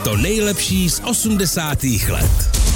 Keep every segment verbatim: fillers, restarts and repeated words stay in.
To nejlepší z osmdesátých let.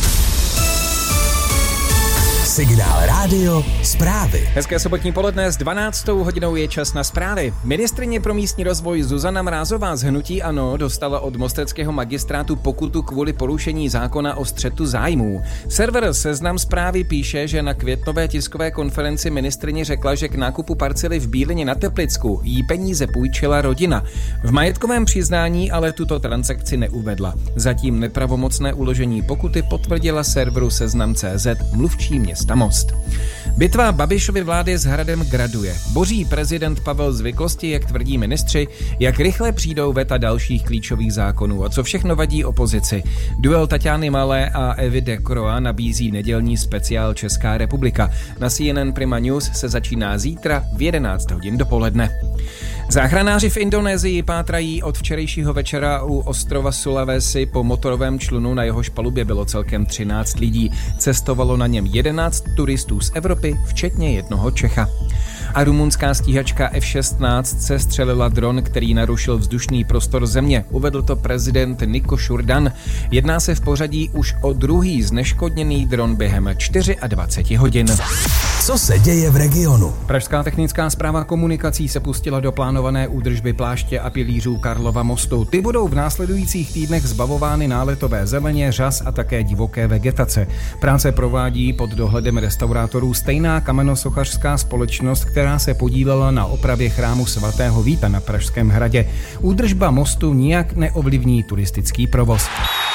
Signál Rádio zprávy. Hezké sobotní poledne, s dvanáctou hodinou je čas na zprávy. Ministryně pro místní rozvoj Zuzana Mrázová z hnutí ANO dostala od mosteckého magistrátu pokutu kvůli porušení zákona o střetu zájmů. Server Seznam Zprávy píše, že na květnové tiskové konferenci ministryně řekla, že k nákupu parcely v Bílině na Teplicku jí peníze půjčila rodina. V majetkovém přiznání ale tuto transakci neuvedla. Zatím nepravomocné uložení pokuty potvrdila serveru Seznam tečka cé zet mluvčí města Most. Bitva Babišovy vlády s Hradem graduje. Boří prezident Pavel zvyklosti, jak tvrdí ministři, jak rychle přijdou veta dalších klíčových zákonů a co všechno vadí opozici. Duel Tatiany Malé a Evy de Croix nabízí nedělní speciál Česká republika. Na C N N Prima News se začíná zítra v jedenáct hodin dopoledne. Záchranáři v Indonésii pátrají od včerejšího večera u ostrova Sulawesi po motorovém člunu, na jehož palubě bylo celkem třináct lidí. Cestovalo na něm jedenáct turistů z Evropy, včetně jednoho Čecha. A rumunská stíhačka F šestnáct se střelila dron, který narušil vzdušný prostor země. Uvedl to prezident Niko Šurdan. Jedná se v pořadí už o druhý zneškodněný dron během dvacet čtyři hodin. Co se děje v regionu? Pražská technická správa komunikací se pustila do plánované údržby pláště a pilířů Karlova mostu. Ty budou v následujících týdnech zbavovány náletové zeleně, řas a také divoké vegetace. Práce provádí pod dohledem restaurátorů stejná kamenosochařská společnost, která se podílela na opravě chrámu svatého Víta na Pražském hradě. Údržba mostu nijak neovlivní turistický provoz.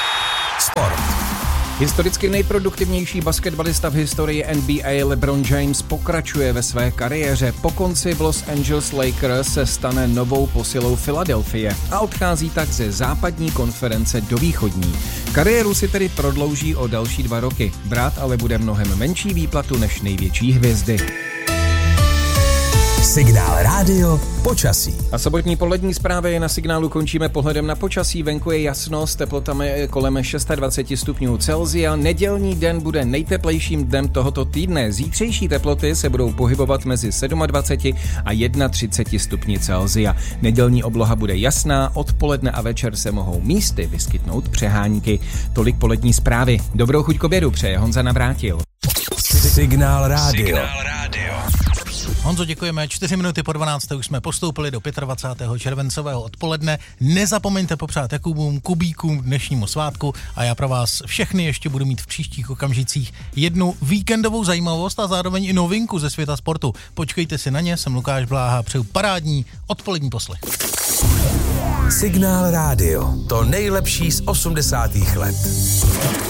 Sport. Historicky nejproduktivnější basketbalista v historii N B A LeBron James pokračuje ve své kariéře. Po konci v Los Angeles Lakers se stane novou posilou Filadelfie a odchází tak ze západní konference do východní. Kariéru si tedy prodlouží o další dva roky. Brát ale bude mnohem menší výplatu než největší hvězdy. Signál Rádio počasí. A sobotní polední zprávy na Signálu končíme pohledem na počasí. Venku je jasno s teplotami kolem dvacet šest stupňů Celsia. Nedělní den bude nejteplejším dnem tohoto týdne. Zítřejší teploty se budou pohybovat mezi dvacet sedm a třicet jedna stupni Celsia. Nedělní obloha bude jasná, odpoledne a večer se mohou místy vyskytnout přehánky. Tolik polední zprávy. Dobrou chuť k obědu přeje Honza Navrátil. Signál Rádio. Signál Rádio. Honzo, děkujeme. Čtyři minuty po dvanácté už jsme postoupili do dvacátého pátého červencového odpoledne. Nezapomeňte popřát Jakubům, Kubíkům dnešnímu svátku a já pro vás všechny ještě budu mít v příštích okamžicích jednu víkendovou zajímavost a zároveň i novinku ze světa sportu. Počkejte si na ně, jsem Lukáš Bláha, přeju parádní odpolední poslech. Signál Rádio. To nejlepší z osmdesátých let.